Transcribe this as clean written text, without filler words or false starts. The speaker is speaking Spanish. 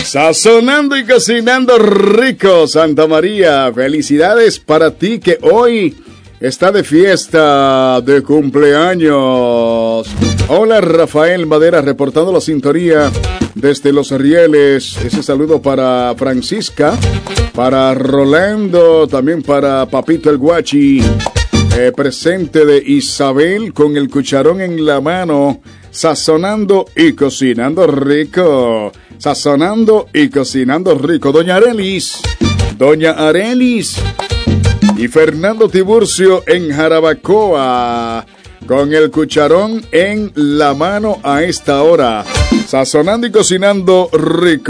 Sazonando y cocinando rico, Santa María. Felicidades para ti que hoy está de fiesta de cumpleaños. Hola, Rafael Madera, reportando la sintonía desde Los Rieles. Ese saludo para Francisca, para Rolando, también para Papito el Guachi. Presente de Isabel con el cucharón en la mano, sazonando y cocinando rico. Sazonando y cocinando rico. Doña Arelis y Fernando Tiburcio en Jarabacoa, con el cucharón en la mano a esta hora, sazonando y cocinando rico.